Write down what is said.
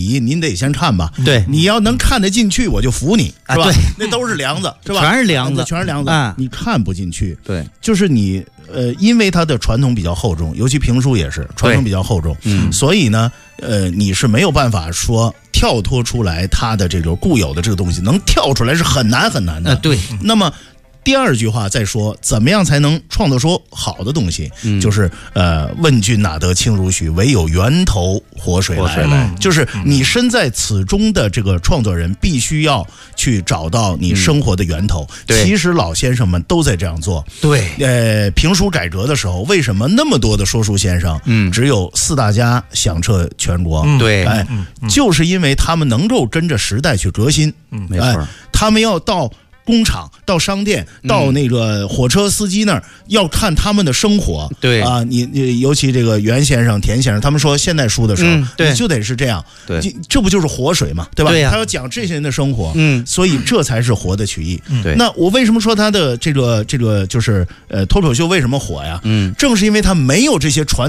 题，您得先看吧。 对， 你要能看得进去，我就服你，是吧？ 对， 那都是梁子，是吧？ 全是梁子， 全是梁子。你看不进去， 对， 就是你因为它的传统比较厚重，尤其评书也是传统比较厚重，所以呢，你是没有办法说跳脱出来它的这种固有的这个东西，能跳出来是很难很难的。 对， 那么。第二句话再说，怎么样才能创作出好的东西？就是问君哪得清如许，唯有源头活水来。就是你身在此中的这个创作人，必须要去找到你生活的源头。其实老先生们都在这样做。 对， 评书改革的时候，为什么那么多的说书先生，只有4大家响彻全国？ 对， 就是因为他们能够跟着时代去革新。 没错， 他们要到工厂，到商店，到那个火车司机那儿，要看他们的生活。 对啊，你尤其这个袁先生、田先生，他们说现代书的时候，你就得是这样。 对， 这不就是活水嘛，对吧？ 对呀， 他要讲这些人的生活，所以这才是活的曲艺。 对， 那我为什么说他的这个就是脱口秀为什么火呀？正是因为他没有这些传